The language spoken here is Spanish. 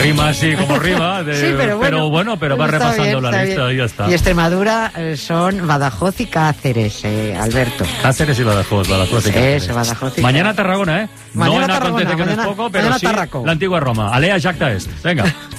rima así como rima, Sí, pero va repasando la lista y ya está. Y Extremadura son Badajoz y Cáceres, Alberto. Cáceres y Badajoz y Cáceres. Eso, Badajoz y Mañana Tarragona, Mañana no en Tarragona, acontece que no es poco, pero sí Tarraco. la antigua Roma. Alea Jacta Est. Venga.